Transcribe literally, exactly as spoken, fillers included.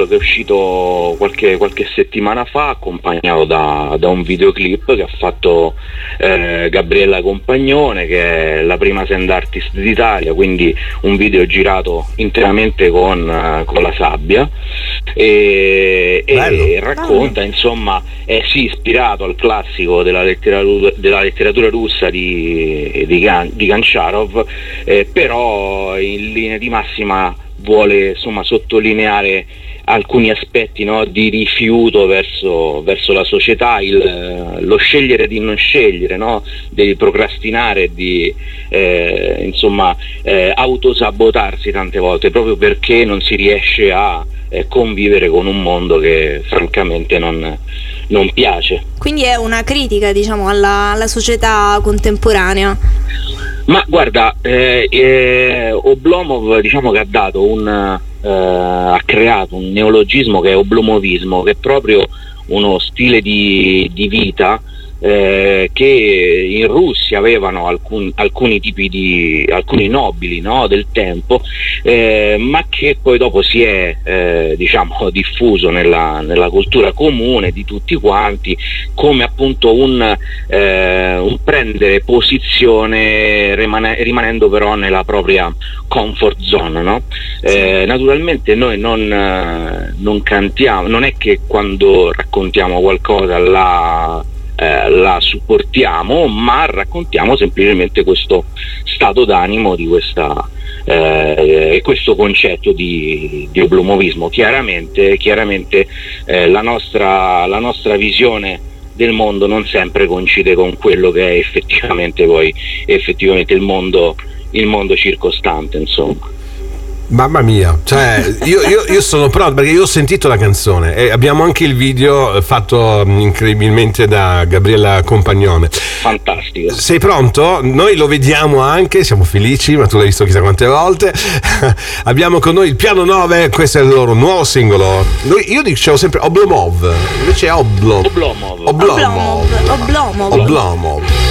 singolo che è uscito qualche, qualche settimana fa, accompagnato da, da un videoclip che ha fatto eh, Gabriella Compagnone, che è la prima sand artist d'Italia, quindi un video girato interamente con, uh, con la sabbia, e, e racconta, insomma, è sì ispirato al classico della letteratura, della letteratura russa di, di, di Kancharov, eh, però in linea di massima vuole, insomma, sottolineare alcuni aspetti, no, di rifiuto verso, verso la società, il, lo scegliere di non scegliere, no, di procrastinare, di eh, insomma eh, autosabotarsi tante volte, proprio perché non si riesce a eh, convivere con un mondo che francamente non, non piace. Quindi è una critica, diciamo, alla, alla società contemporanea. Ma guarda, eh, eh, Oblomov, diciamo che ha dato un eh, ha creato un neologismo che è oblomovismo, che è proprio uno stile di, di vita eh, che in Russia avevano alcun, alcuni tipi di alcuni nobili, no, del tempo, eh, ma che poi dopo si è eh, diciamo diffuso nella, nella cultura comune di tutti quanti, come appunto un, eh, un prendere posizione rimane, rimanendo però nella propria comfort zone, no? Eh, naturalmente noi non, non cantiamo, non è che quando raccontiamo qualcosa la Eh, la supportiamo, ma raccontiamo semplicemente questo stato d'animo di questa eh, questo concetto di, di oblomovismo. Chiaramente, chiaramente eh, la nostra la nostra visione del mondo non sempre coincide con quello che è effettivamente poi effettivamente il mondo il mondo circostante, insomma. Mamma mia, cioè io, io, io sono pronto, perché io ho sentito la canzone e abbiamo anche il video fatto incredibilmente da Gabriella Compagnone. Fantastico. Sei pronto? Noi lo vediamo anche, siamo felici, ma tu l'hai visto chissà quante volte. Abbiamo con noi il Piano nove, questo è il loro nuovo singolo. Lui, io dicevo sempre Oblomov, invece è Oblom. Oblomov. Oblomov. Oblomov. Oblomov. Oblomov.